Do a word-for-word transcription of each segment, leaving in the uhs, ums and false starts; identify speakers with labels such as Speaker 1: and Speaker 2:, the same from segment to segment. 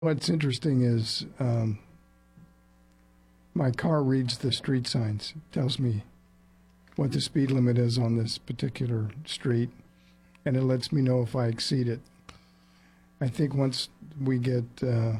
Speaker 1: What's interesting is um, my car reads the street signs, tells me what the speed limit is on this particular street, and it lets me know if I exceed it. I think once we get uh,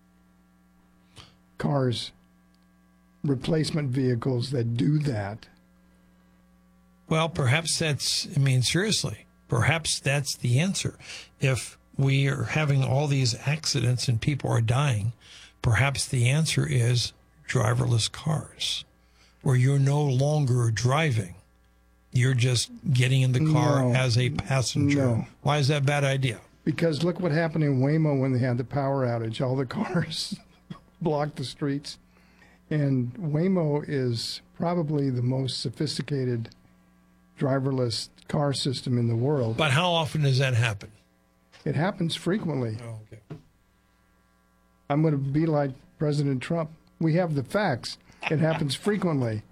Speaker 1: cars, replacement vehicles that do that.
Speaker 2: Well, perhaps that's, I mean, seriously, perhaps that's the answer. If we are having all these accidents and people are dying, perhaps the answer is driverless cars, where you're no longer driving. You're just getting in the car
Speaker 1: No.
Speaker 2: as a passenger.
Speaker 1: No.
Speaker 2: Why is that a bad idea?
Speaker 1: Because look what happened in Waymo when they had the power outage. All the cars blocked the streets. And Waymo is probably the most sophisticated driverless car system in the world.
Speaker 2: But how often does that happen?
Speaker 1: It happens frequently.
Speaker 2: Oh, okay.
Speaker 1: I'm going to be like President Trump. We have the facts. It happens frequently.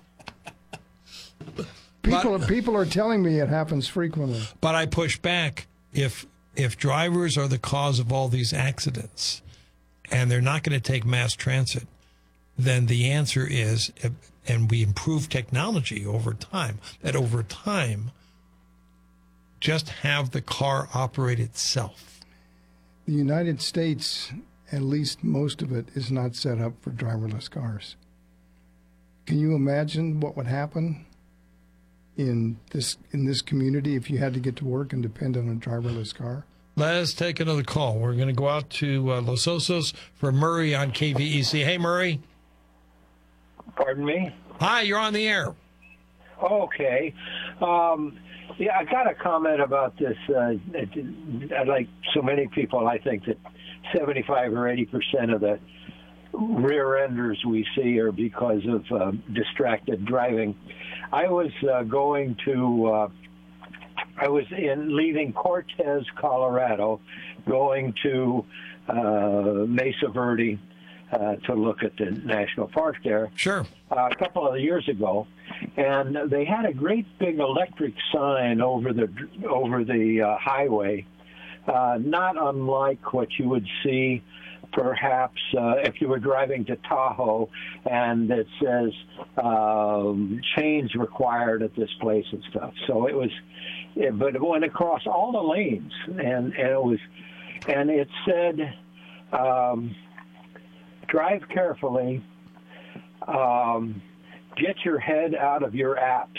Speaker 1: People,
Speaker 2: But-
Speaker 1: people are telling me it happens frequently.
Speaker 2: But I push back. If if drivers are the cause of all these accidents and they're not going to take mass transit, then the answer is, and we improve technology over time, that over time, just have the car operate itself.
Speaker 1: The United States, at least most of it, is not set up for driverless cars. Can you imagine what would happen in this in this community if you had to get to work and depend on a driverless car?
Speaker 2: Let's take another call. We're going to go out to uh, Los Osos for Murray on K V E C. Hey, Murray.
Speaker 3: Pardon me?
Speaker 2: Hi, you're on the air.
Speaker 3: Okay. Um, yeah, I got a comment about this. Uh, like so many people, I think that seventy-five or eighty percent of the rear enders we see are because of uh, distracted driving. I was uh, going to, uh, I was in leaving Cortez, Colorado, going to uh, Mesa Verde uh, to look at the national park there.
Speaker 2: Sure.
Speaker 3: Uh, a couple of years ago, and they had a great big electric sign over the over the uh, highway, uh, not unlike what you would see perhaps uh, if you were driving to Tahoe, and it says um, change required at this place and stuff. So it was, it, but it went across all the lanes, and, and it was, and it said, um, drive carefully. Um, get your head out of your apps.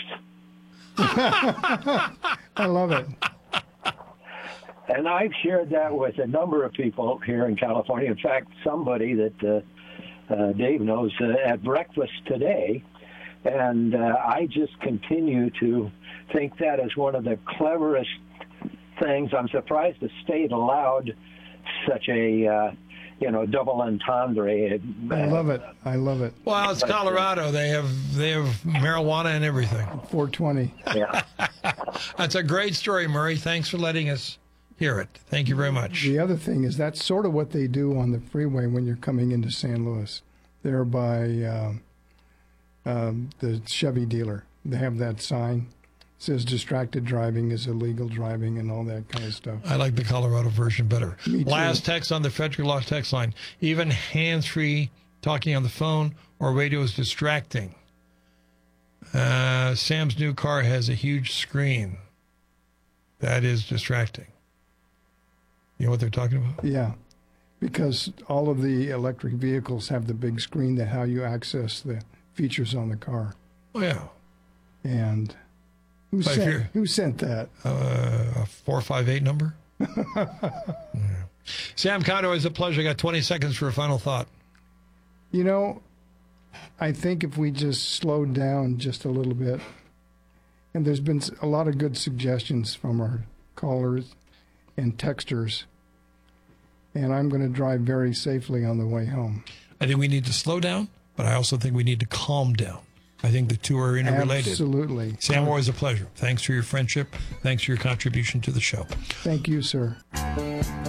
Speaker 1: I love it.
Speaker 3: And I've shared that with a number of people here in California. In fact, somebody that uh, uh, Dave knows uh, at breakfast today. And uh, I just continue to think that is one of the cleverest things. I'm surprised the state allowed such a, uh, you know, double entendre.
Speaker 1: I love it. I love it.
Speaker 2: Well, it's Colorado. They have they have marijuana and everything.
Speaker 1: four twenty.
Speaker 3: Yeah.
Speaker 2: That's a great story, Murray. Thanks for letting us hear it. Thank you very much.
Speaker 1: The other thing is that's sort of what they do on the freeway when you're coming into San Luis. There by um, um, the Chevy dealer. They have that sign. It says distracted driving is illegal driving and all that kind of stuff.
Speaker 2: I like the Colorado version better.
Speaker 1: Me too.
Speaker 2: Last text on the Frederick Law text line. Even hands-free talking on the phone or radio is distracting. Uh, Sam's new car has a huge screen. That is distracting. You know what they're talking about?
Speaker 1: Yeah, because all of the electric vehicles have the big screen that how you access the features on the car.
Speaker 2: Oh, yeah.
Speaker 1: And who
Speaker 2: But if
Speaker 1: sent,
Speaker 2: you're-
Speaker 1: who sent that?
Speaker 2: Uh, a four five eight number? Yeah. Sam Conroy, it's a pleasure. I got twenty seconds for a final thought.
Speaker 1: You know, I think if we just slowed down just a little bit, and there's been a lot of good suggestions from our callers and texters, and I'm going to drive very safely on the way home.
Speaker 2: I think we need to slow down, but I also think we need to calm down. I think the two are interrelated.
Speaker 1: Absolutely.
Speaker 2: Sam, always a pleasure. Thanks for your friendship. Thanks for your contribution to the show.
Speaker 1: Thank you, sir.